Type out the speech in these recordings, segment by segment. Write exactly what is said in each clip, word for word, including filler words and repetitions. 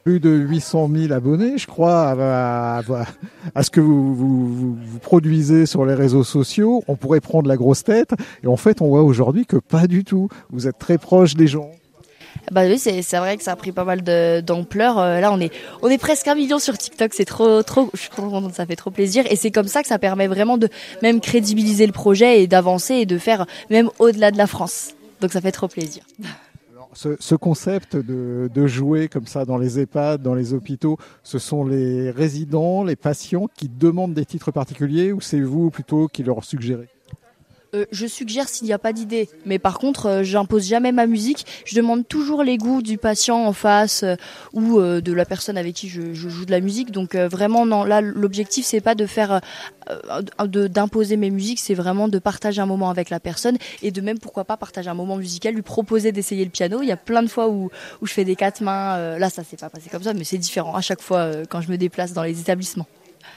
Plus de huit cent mille abonnés, je crois, à, à, à ce que vous, vous, vous, vous produisez sur les réseaux sociaux. On pourrait prendre la grosse tête. Et en fait, on voit aujourd'hui que pas du tout. Vous êtes très proche des gens. Bah oui, c'est, c'est vrai que ça a pris pas mal de, d'ampleur. Euh, là, on est, on est presque un million sur TikTok. C'est trop, trop, je suis trop contente, ça fait trop plaisir. Et c'est comme ça que ça permet vraiment de même crédibiliser le projet et d'avancer et de faire même au-delà de la France. Donc ça fait trop plaisir. Alors, ce, ce concept de, de jouer comme ça dans les EHPAD, dans les hôpitaux, ce sont les résidents, les patients qui demandent des titres particuliers ou c'est vous plutôt qui leur suggérez ? Euh, je suggère s'il n'y a pas d'idée, mais par contre, euh, j'impose jamais ma musique. Je demande toujours les goûts du patient en face euh, ou euh, de la personne avec qui je, je joue de la musique. Donc euh, vraiment, non. Là, l'objectif c'est pas de faire, euh, de, d'imposer mes musiques, c'est vraiment de partager un moment avec la personne et de même pourquoi pas partager un moment musical, lui proposer d'essayer le piano. Il y a plein de fois où où je fais des quatre mains. Euh, là, ça s'est pas passé comme ça, mais c'est différent à chaque fois euh, quand je me déplace dans les établissements.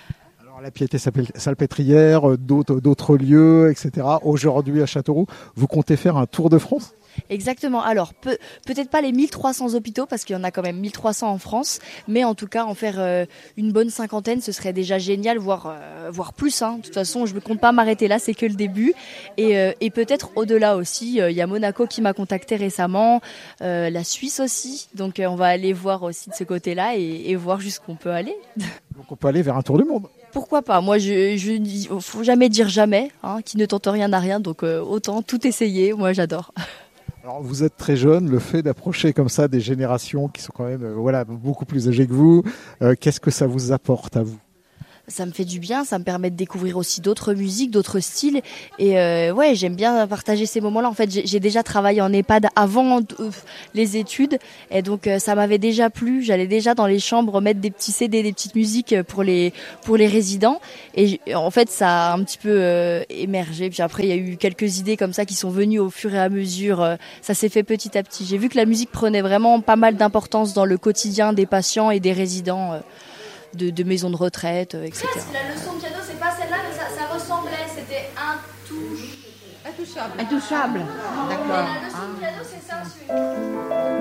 La Piété-Salpêtrière, d'autres, d'autres lieux, et cetera. Aujourd'hui à Châteauroux, vous comptez faire un tour de France ? Exactement. Alors, peu, peut-être pas les mille trois cents hôpitaux, parce qu'il y en a quand même mille trois cents en France, mais en tout cas, en faire euh, une bonne cinquantaine, ce serait déjà génial, voire, euh, voire plus. Hein. De toute façon, je ne compte pas m'arrêter là, c'est que le début. Et, euh, et peut-être au-delà aussi. Il euh, y a Monaco qui m'a contacté récemment, euh, la Suisse aussi. Donc, euh, on va aller voir aussi de ce côté-là et, et voir jusqu'où on peut aller. Donc, on peut aller vers un tour du monde. Pourquoi pas ? Moi, je, je dis, faut jamais dire jamais, hein, qui ne tente rien n'a rien. Donc, euh, autant tout essayer. Moi, j'adore. Alors, vous êtes très jeune, le fait d'approcher comme ça des générations qui sont quand même euh, voilà, beaucoup plus âgées que vous, euh, qu'est-ce que ça vous apporte à vous ? Ça me fait du bien, ça me permet de découvrir aussi d'autres musiques, d'autres styles. Et euh, ouais, j'aime bien partager ces moments-là. En fait, j'ai, j'ai déjà travaillé en EHPAD avant euh, les études. Et donc, euh, ça m'avait déjà plu. J'allais déjà dans les chambres mettre des petits C D, des petites musiques pour les, pour les résidents. Et en fait, ça a un petit peu euh, émergé. Puis après, il y a eu quelques idées comme ça qui sont venues au fur et à mesure. Euh, ça s'est fait petit à petit. J'ai vu que la musique prenait vraiment pas mal d'importance dans le quotidien des patients et des résidents. Euh, De, de maisons de retraite, et cetera. La leçon de piano, c'est pas celle-là, mais ça, ça ressemblait. C'était intouch... Intouchable. Intouchable. D'accord. La leçon de piano, c'est ça, celui